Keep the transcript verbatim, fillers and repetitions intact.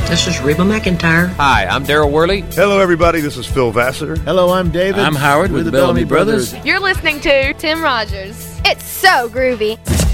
This is Reba McEntire. Hi, I'm Daryl Worley. Hello, everybody. This is Phil Vassar. Hello, I'm David. I'm Howard with, with the Bellamy, Bellamy Brothers. Brothers. You're listening to Tim Rogers. It's so groovy.